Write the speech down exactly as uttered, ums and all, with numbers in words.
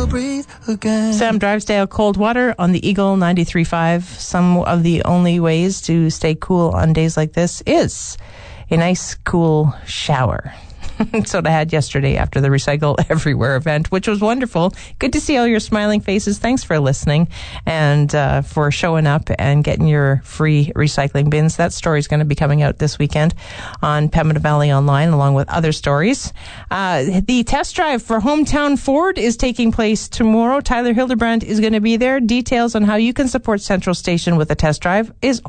breathe again. Sam Drivesdale, Cold Water on the Eagle ninety-three point five. Some of the only ways to stay cool on days like this is a nice, cool shower. That's what I had yesterday after the Recycle Everywhere event, which was wonderful. Good to see all your smiling faces. Thanks for listening and uh, for showing up and getting your free recycling bins. That story is going to be coming out this weekend on Pembina Valley Online, along with other stories. Uh, the test drive for Hometown Ford is taking place tomorrow. Tyler Hildebrand is going to be there. Details on how you can support Central Station with a test drive is